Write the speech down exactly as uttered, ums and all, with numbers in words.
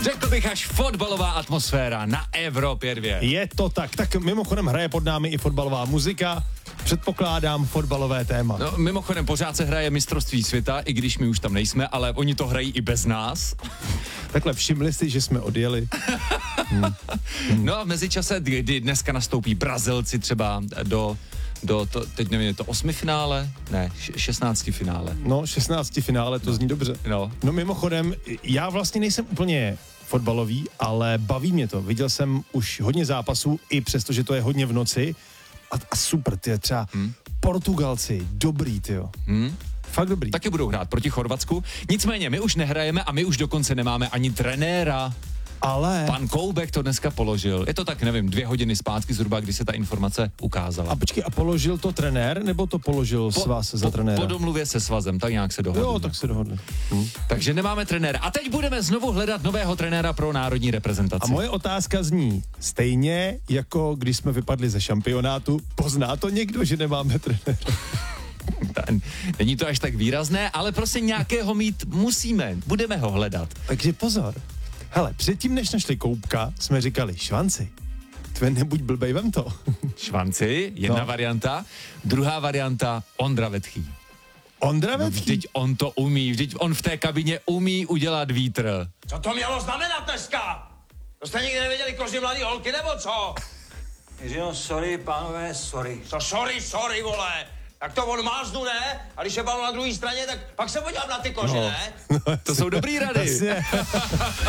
Řekl bych až fotbalová atmosféra na Evropě dva. Je to tak. Tak mimochodem hraje pod námi i fotbalová muzika. Předpokládám fotbalové téma. No, mimochodem pořád se hraje mistrovství světa, i když my už tam nejsme, ale oni to hrají i bez nás. Takhle všimli si, že jsme odjeli. hmm. Hmm. No a v mezičase, kdy dneska nastoupí Brazilci třeba do, do to, teď nevím, je to osmi finále? Ne, šestnácti finále. No, šestnácti finále, to zní dobře. No. No mimochodem, já vlastně nejsem úplně fotbalový, ale baví mě to. Viděl jsem už hodně zápasů, i přesto, že to je hodně v noci. A, a super, ty třeba hmm. Portugalci, dobrý, tyjo. Hmm. Fakt dobrý. Taky budou hrát proti Chorvatsku. Nicméně, my už nehrajeme a my už dokonce nemáme ani trenéra. Ale... Pan Koubek to dneska položil. Je to tak, nevím, dvě hodiny zpátky zhruba, kdy se ta informace ukázala. A počkej, a položil to trenér, nebo to položil po, svaz za po, trenéra? Po domluvě se svazem, tak nějak se dohodli. Jo, tak se dohodli. Hm. Takže nemáme trenéra. A teď budeme znovu hledat nového trenéra pro národní reprezentaci. A moje otázka zní, stejně jako když jsme vypadli ze šampionátu, pozná to někdo, že nemáme trenéra? Není to až tak výrazné, ale prostě nějakého mít musíme. Budeme ho hledat. Takže pozor. Hele, předtím, než našli Koubka, jsme říkali, Švanci, tvé nebuď blbej, vem to. Švanci, jedna no. varianta. Druhá varianta, Ondra Vetchý. Ondra Vetchý? No, vždyť on to umí, vždyť on v té kabině umí udělat vítr. Co to mělo znamenat dneska? To jste nikdy nevěděli kozy mladý holky, nebo co? Jo, sorry, pánové, sorry. Co sorry, sorry, vole? Tak to on máznu, ne? A když je balon na druhé straně, tak pak se podívám na ty kože, no. ne? To jsou dobrý rady.